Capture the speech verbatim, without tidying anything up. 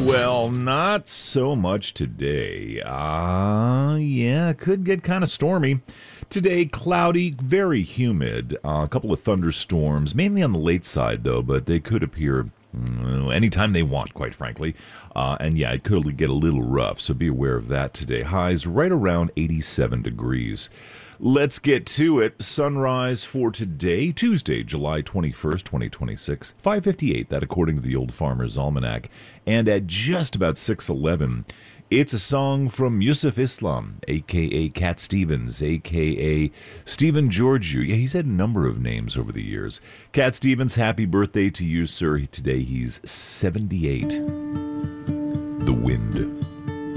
Well, not so much today. Uh, yeah, it could get kind of stormy. Today, cloudy, very humid. Uh, a couple of thunderstorms, mainly on the late side, though, but they could appear mm, anytime they want, quite frankly. Uh, and yeah, it could get a little rough, so be aware of that today. Highs right around eighty-seven degrees. Let's get to it. Sunrise for today, Tuesday, July twenty-first, twenty twenty-six, five fifty-eight, that according to the Old Farmer's Almanac. And at just about six eleven, it's a song from Yusuf Islam, a k a. Cat Stevens, a k a. Stephen Georgiou. Yeah, he's had a number of names over the years. Cat Stevens, happy birthday to you, sir. Today he's seventy-eight. The Wind.